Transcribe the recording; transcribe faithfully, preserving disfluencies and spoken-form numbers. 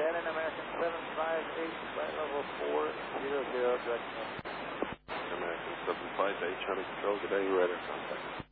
Shannon, American seven five eight, flight level four zero zero, direct. American seven five eight, trying to control, good day, radar contact.